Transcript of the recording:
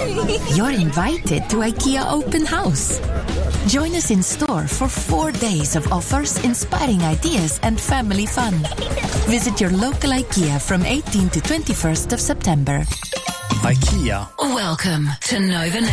You're invited to IKEA Open House. Join us in store for 4 days of offers, inspiring ideas and family fun. Visit your local IKEA from 18 to 21st of September. IKEA. Welcome to Nova